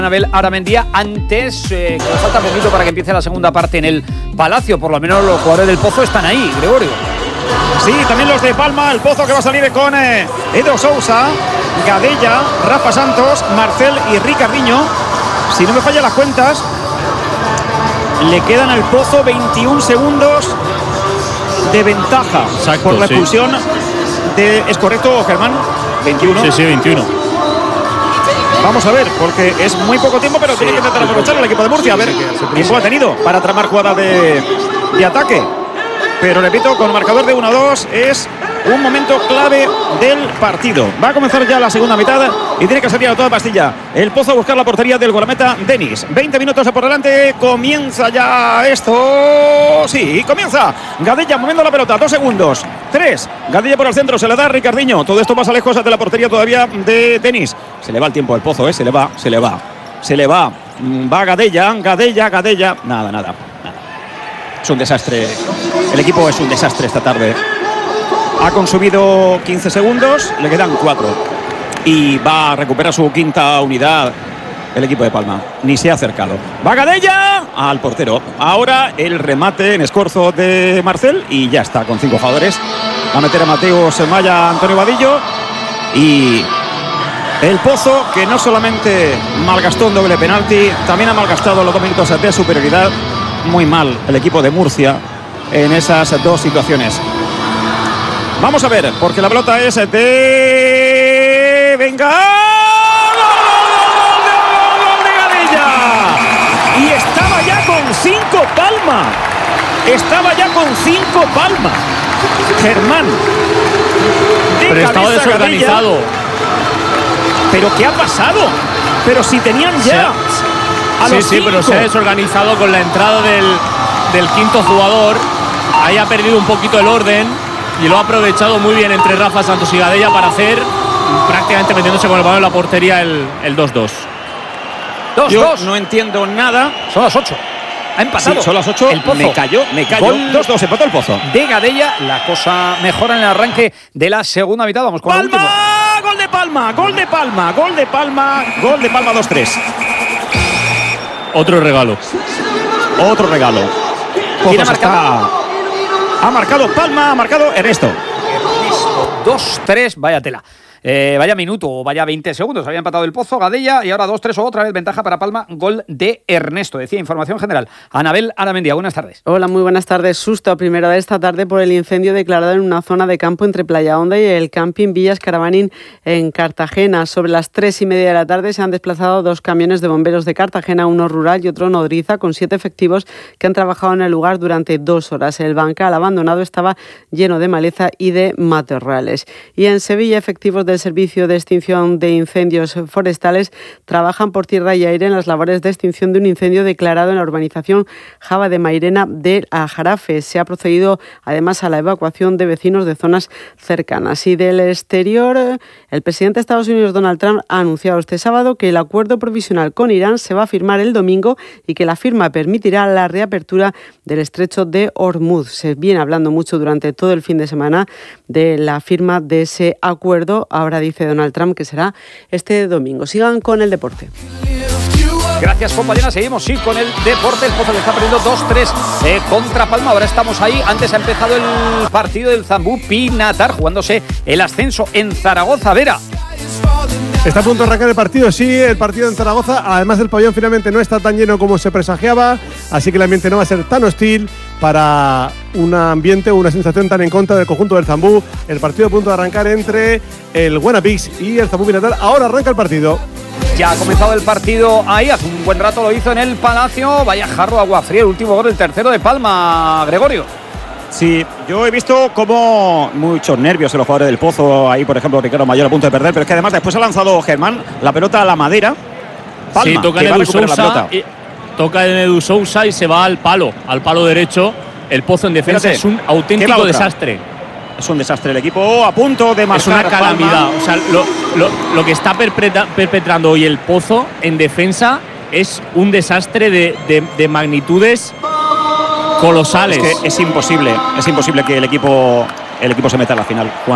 Anabel Aramendía antes, que le falta poquito para que empiece la segunda parte en el Palacio. Por lo menos los jugadores del Pozo están ahí, Gregorio. Sí, también los de Palma, el Pozo que va a salir con Edo Sousa, Gadella, Rafa Santos, Marcel y Ricardiño. Si no me fallan las cuentas, le quedan al Pozo 21 segundos de ventaja. Exacto, por la expulsión de... ¿Es correcto, Germán? 21. Sí, 21. Vamos a ver, porque es muy poco tiempo, pero tiene que intentar aprovechar el equipo de Murcia. A ver, tiempo ha tenido para tramar jugada de ataque. Pero repito, con marcador de 1-2 es un momento clave del partido. Va a comenzar ya la segunda mitad y tiene que salir a toda pastilla el Pozo a buscar la portería del guardameta Denis. 20 minutos por delante, comienza ya esto. Sí, comienza. Gadella moviendo la pelota, 2 segundos. 3, Gadella por el centro, se le da a Ricardiño. Todo esto pasa lejos de la portería todavía de Denis. Se le va el tiempo al Pozo, se le va. Va Gadella. Nada. Es un desastre. El equipo es un desastre esta tarde. Ha consumido 15 segundos, le quedan 4. Y va a recuperar su quinta unidad el equipo de Palma. Ni se ha acercado. Va Gadella al portero. Ahora el remate en escorzo de Marcel. Y ya está, con 5 jugadores. Va a meter a Mateus Maya, Antonio Vadillo. Y el Pozo, que no solamente malgastó un doble penalti, también ha malgastado los 2 minutos de superioridad. Muy mal el equipo de Murcia en esas 2 situaciones. Vamos a ver, porque la pelota es de... ¡Venga! ¡Gol de Gadella! Y estaba ya con 5 Palma. Germán. Pero estaba desorganizado. Gadella. ¿Pero qué ha pasado? Pero si tenían ya... Sí, pero se ha desorganizado con la entrada del quinto jugador. Ahí ha perdido un poquito el orden y lo ha aprovechado muy bien entre Rafa Santos y Gadella para hacer, prácticamente metiéndose con el balón en la portería, el 2-2. Yo no entiendo nada. Son las 8. Ha empatado. Sí, son las 8. El Pozo. Me cayó. 2-2, empató el Pozo. De Gadella, la cosa mejora en el arranque de la segunda mitad. Vamos con el último. Gol de Palma 2-3. Otro regalo. ¿Quién ha marcado? Ha marcado Palma, ha marcado Ernesto. 2-3, vaya tela. Vaya minuto o vaya 20 segundos. Había empatado el Pozo, Gadella, y ahora 2-3 otra vez ventaja para Palma. Gol de Ernesto. Decía información general. Anabel Aramendía, buenas tardes. Hola, muy buenas tardes. Susto a primera de esta tarde por el incendio declarado en una zona de campo entre Playa Honda y el camping Villas Caravaning en Cartagena. Sobre las 3:30 de la tarde se han desplazado 2 camiones de bomberos de Cartagena, uno rural y otro nodriza, con 7 efectivos que han trabajado en el lugar durante 2 horas. El bancal abandonado estaba lleno de maleza y de matorrales. Y en Sevilla, efectivos del Servicio de Extinción de Incendios Forestales trabajan por tierra y aire en las labores de extinción de un incendio declarado en la urbanización Java de Mairena del Aljarafe. Se ha procedido además a la evacuación de vecinos de zonas cercanas. Y del exterior, el presidente de Estados Unidos, Donald Trump, ha anunciado este sábado que el acuerdo provisional con Irán se va a firmar el domingo y que la firma permitirá la reapertura del estrecho de Hormuz. Se viene hablando mucho durante todo el fin de semana de la firma de ese acuerdo. Ahora dice Donald Trump que será este domingo. Sigan con el deporte. Gracias, compañera. Seguimos, con el deporte. El Pozo le está perdiendo 2-3 contra Palma. Ahora estamos ahí. Antes ha empezado el partido del Zambú Pinatar, jugándose el ascenso en Zaragoza. Vera. Está a punto de arrancar el partido, sí, el partido en Zaragoza. Además, el pabellón finalmente no está tan lleno como se presagiaba, así que el ambiente no va a ser tan hostil para un ambiente o una sensación tan en contra del conjunto del Zambú. El partido a punto de arrancar entre el Buenapix y el Zambú Pinatar. Ahora arranca el partido. Ya ha comenzado el partido ahí, hace un buen rato lo hizo en el Palacio. Vaya jarro de agua fría, el último gol, el tercero de Palma, Gregorio. Sí, yo he visto como muchos nervios en los jugadores del Pozo. Ahí, por ejemplo, Ricardo Mayor a punto de perder. Pero es que además después ha lanzado Germán la pelota a la madera. Palma, sí, toca en Edu Sousa y se va al palo derecho. El Pozo en defensa. Es un auténtico desastre. Es un desastre el equipo a punto de marcar. Es una calamidad. O sea, lo que está perpetrando hoy el Pozo en defensa es un desastre de magnitudes colosales. Es que es imposible que el equipo se meta a la final.